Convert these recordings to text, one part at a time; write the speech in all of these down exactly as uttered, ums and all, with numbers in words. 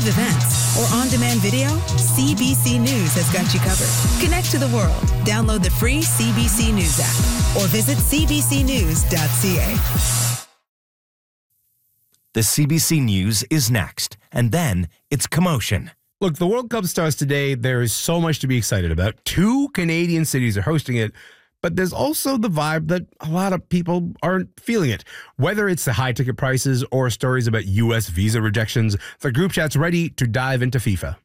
live events, or on-demand video, C B C News has got you covered. Connect to the world. Download the free C B C News app or visit c b c news dot c a. The C B C News is next, and then it's commotion. Look, the World Cup starts today. There is so much to be excited about. Two Canadian cities are hosting it, but there's also the vibe that a lot of people aren't feeling it. Whether it's the high ticket prices or stories about U S visa rejections, the group chat's ready to dive into FIFA.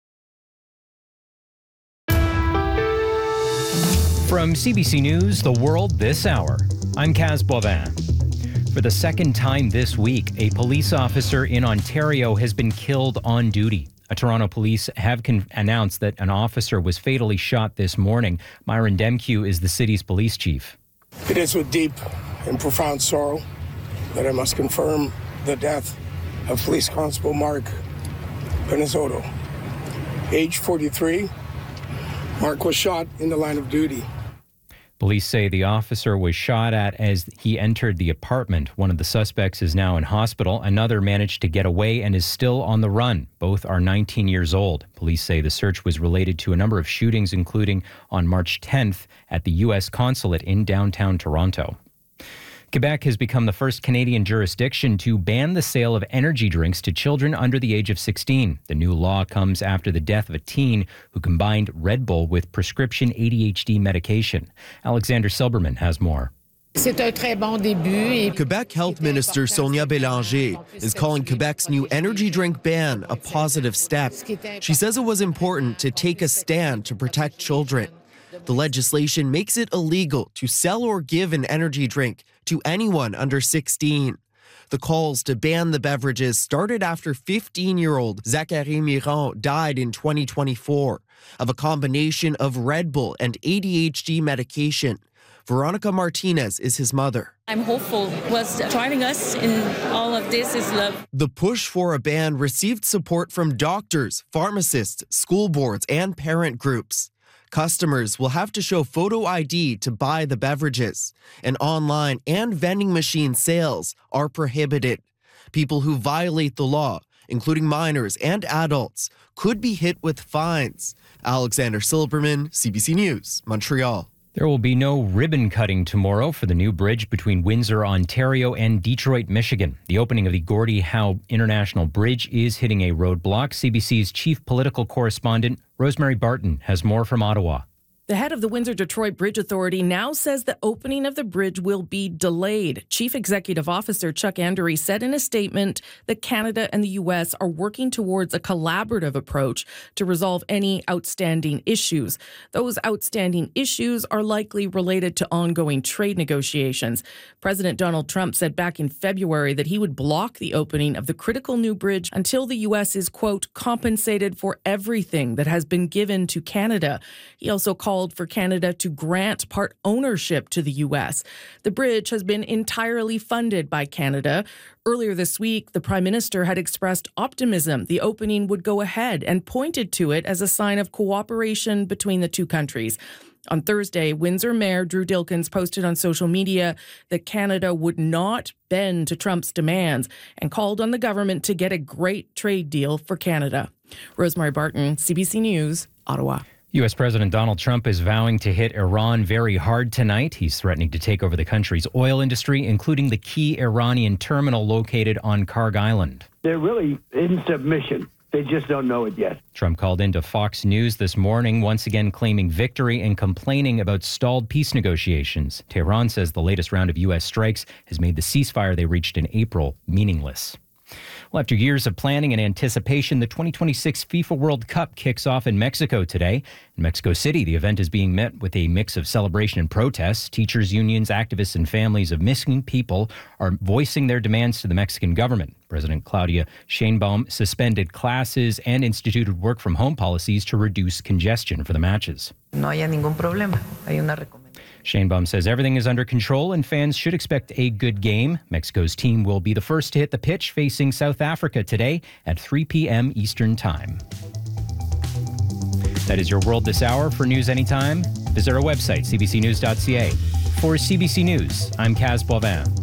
From C B C News, The World This Hour, I'm Kaz Boivin. For the second time this week, a police officer in Ontario has been killed on duty. A Toronto police have con- announced that an officer was fatally shot this morning. Myron Demkew is the city's police chief. It is with deep and profound sorrow that I must confirm the death of Police Constable Mark Penizzotto. Age forty-three, Mark was shot in the line of duty. Police say the officer was shot at as he entered the apartment. One of the suspects is now in hospital. Another managed to get away and is still on the run. Both are nineteen years old. Police say the search was related to a number of shootings, including on March tenth at the U S consulate in downtown Toronto. Quebec has become the first Canadian jurisdiction to ban the sale of energy drinks to children under the age of sixteen. The new law comes after the death of a teen who combined Red Bull with prescription A D H D medication. Alexander Silberman has more. Quebec Health Minister Sonia Bélanger is calling Quebec's new energy drink ban a positive step. She says it was important to take a stand to protect children. The legislation makes it illegal to sell or give an energy drink to anyone under sixteen. The calls to ban the beverages started after fifteen-year-old Zachary Miron died in twenty twenty-four of a combination of Red Bull and A D H D medication. Veronica Martinez is his mother. I'm hopeful. What's driving us in all of this is love. The push for a ban received support from doctors, pharmacists, school boards, and parent groups. Customers will have to show photo I D to buy the beverages, and online and vending machine sales are prohibited. People who violate the law, including minors and adults, could be hit with fines. Alexander Silberman, C B C News, Montreal. There will be no ribbon cutting tomorrow for the new bridge between Windsor, Ontario and Detroit, Michigan. The opening of the Gordie Howe International Bridge is hitting a roadblock. C B C's chief political correspondent, Rosemary Barton, has more from Ottawa. The head of the Windsor-Detroit Bridge Authority now says the opening of the bridge will be delayed. Chief Executive Officer Chuck Andery said in a statement that Canada and the U S are working towards a collaborative approach to resolve any outstanding issues. Those outstanding issues are likely related to ongoing trade negotiations. President Donald Trump said back in February that he would block the opening of the critical new bridge until the U S is, quote, compensated for everything that has been given to Canada. He also called for Canada to grant part ownership to the U S. The bridge has been entirely funded by Canada. Earlier this week, the Prime Minister had expressed optimism the opening would go ahead and pointed to it as a sign of cooperation between the two countries. On Thursday, Windsor Mayor Drew Dilkens posted on social media that Canada would not bend to Trump's demands and called on the government to get a great trade deal for Canada. Rosemary Barton, C B C News, Ottawa. U S. President Donald Trump is vowing to hit Iran very hard tonight. He's threatening to take over the country's oil industry, including the key Iranian terminal located on Kharg Island. They're really in submission. They just don't know it yet. Trump called into Fox News this morning, once again claiming victory and complaining about stalled peace negotiations. Tehran says the latest round of U S strikes has made the ceasefire they reached in April meaningless. Well, after years of planning and anticipation, the twenty twenty-six FIFA World Cup kicks off in Mexico today. In Mexico City, the event is being met with a mix of celebration and protests. Teachers, unions, activists, and families of missing people are voicing their demands to the Mexican government. President Claudia Sheinbaum suspended classes and instituted work-from-home policies to reduce congestion for the matches. No haya ningún problema. Hay una recomendación. Sheinbaum says everything is under control and fans should expect a good game. Mexico's team will be the first to hit the pitch facing South Africa today at three p.m. Eastern Time. That is your World This Hour. For news anytime, visit our website, c b c news dot c a. For C B C News, I'm Kaz Boivin.